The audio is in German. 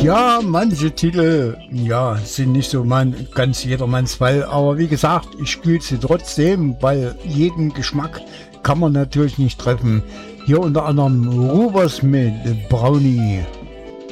Ja, manche Titel, ja, sind nicht so ganz jedermanns Fall. Aber wie gesagt, ich spiele sie trotzdem, weil jeden Geschmack kann man natürlich nicht treffen. Hier unter anderem Rubers mit Brownie.